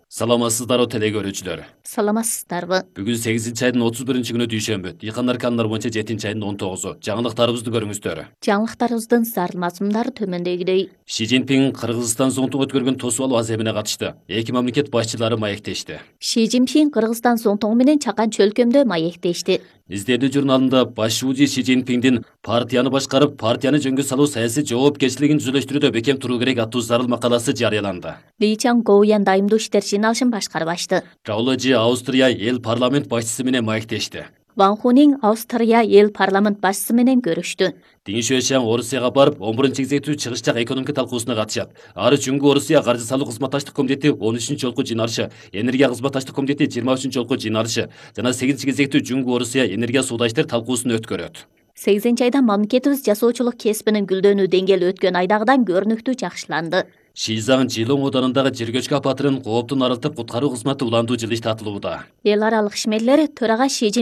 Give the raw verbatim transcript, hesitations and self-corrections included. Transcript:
Саламатсыздарбы теле көрүүчүлөр. Саламатсыздарбы. Бүгүн сегизинчи айдын отуз биринчи күнү дүйшөмбү. Дыйкандар каналары боюнча жетинчи айдын он тогузу. Жаңылыктарыбызды көрүңүздөр. Жаңылыктарыбыздын сар мазмундары төмөндөгүдөй. Ши Цзиньпин Кыргызстан соңтуң өткөргөн тосуп алуу аземине катышты. Эки мамлекет башчылары маектешти. Ши Цзиньпин Кыргызстан соңтуңу менен чакан чөлкөмдө маектешти. Издердүү журналында баш шуужи Ши Цзиньпиндин партияны башкарып, партияны жөнгө салуу саясий жоопкерчилигин түзүлөштүрүүдө бекем туруу керек аттуу зарыл макаласы жарыяланды. Ли Чан Гоуян дайымдуу иштер жыйналышын башкарып ачты. Рауло Жи Австрия эл парламент башчысы менен маектешти. Ван Хунин Австрия эл парламент башчысы менен көрүштү. Дин Шуэшян Орусияга барып, он биринчи кезектүү чыгышчак экономика талкуусуна катышат. Ары Жүнгү Орусия каржы салуу кызматташтык комитети он үчүнчү жолку жыйналышы, энергия кызматташтык комитети жыйырма үчүнчү жолку жыйналышы жана сегизинчи кезектүү Жүнгү Орусия энергия суудаштар талкуусун өткөрөт. сегизинчи айда мамлекетибиз жасоочулук кесибинин гүлдөнүү деңгээли өткөн айдагыдан көрүнүктүү жакшыланды. Шизаң Жылоң оданындагы жер көчкү апатынан кооптун арылтып куткаруу кызматы уландуу жылыш татылууда. Эл аралык ишмерлер төрага Ши